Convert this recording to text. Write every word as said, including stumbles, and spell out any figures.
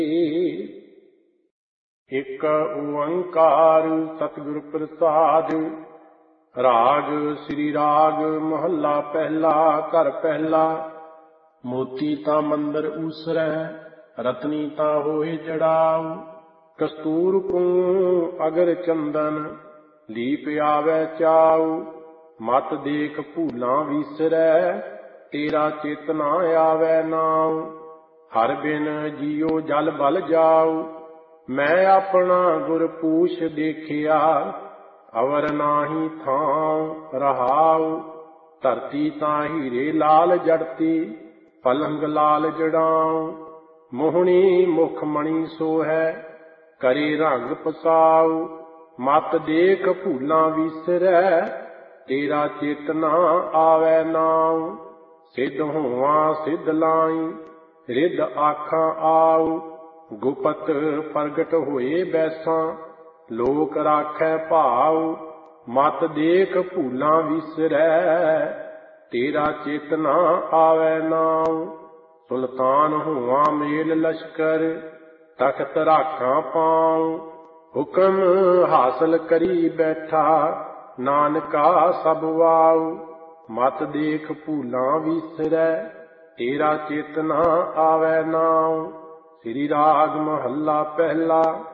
ਇੱਕ ਓੰਕਾਰ ਸਤਿਗੁਰ ਪ੍ਰਸਾਦ। ਰਾਗ ਸ੍ਰੀ ਰਾਗ ਮਹੱਲਾ ਪਹਿਲਾ। ਘਰ ਪਹਿਲਾ। ਮੋਤੀ ਤਾਂ ਮੰਦਰ ਊਸਰੈ, ਰਤਨੀ ਤਾਂ ਹੋਏ ਜੜਾਉ। ਕਸਤੂਰ ਕੂੰ ਅਗਰ ਚੰਦਨ, ਲੀਪ ਆਵੈ ਚਾਉ। ਮਤ ਦੇਖ ਭੂਲਾਂ ਵੀਸਰੈ, ਤੇਰਾ ਚਿਤ ਨਾ ਆਵੈ ਨਾਉ। ਹਰ ਬਿਨ ਜੀਉ ਜਲ ਬਲ ਜਾਉ, ਮੈਂ ਆਪਣਾ ਗੁਰ ਪੂਛ ਦੇਖਿਆ। ਅਵਰ ਨਾਹੀ ਥਾਉ ਰਹਾਉ। ਧਰਤੀ ਤਾਂ ਹੀਰੇ ਲਾਲ ਜੜਤੀ, ਪਲੰਗ ਲਾਲ ਜੜਾਉ। ਮੋਹਣੀ ਮੁਖ ਮਣੀ ਸੋਹੈ, ਕਰੇ ਰੰਗ ਪਸਾਉ। ਮਤ ਦੇਖ ਭੂਲਾਂ ਵੀਸਰੈ, ਤੇਰਾ ਚਿਤ ਨਾ ਆਵੈ ਨਾਉ। ਸਿੱਧ ਹੋਵਾਂ ਸਿੱਧ ਲਾਈ, ਰਿੱਧ ਆਖਾਂ ਆਉ। ਗੁਪਤ ਪ੍ਰਗਟ ਹੋਏ ਬੈਸਾਂ, ਲੋਕ ਰਾਖੈ ਭਾਉ। ਮਤ ਦੇਖ ਭੂਲਾਂ ਵੀਸਰੈ, ਤੇਰਾ ਚਿਤ ਨਾ ਆਵੈ ਨਾਉ। ਸੁਲਤਾਨ ਹੋਵਾਂ ਮੇਲ ਲਸ਼ਕਰ, ਤਖਤ ਰਾਖਾਂ ਪਾਉ। ਹੁਕਮ ਹਾਸਲ ਕਰੀ ਬੈਠਾ, ਨਾਨਕਾ ਸਭ ਵਾਉ। ਮਤ ਦੇਖ ਭੂਲਾਂ ਵੀਸਰੈ, ਤੇਰਾ ਚਿਤ ਨਾ ਆਵੈ ਨਾਉ। ਸ੍ਰੀ ਰਾਗ ਮਹੱਲਾ ਪਹਿਲਾ।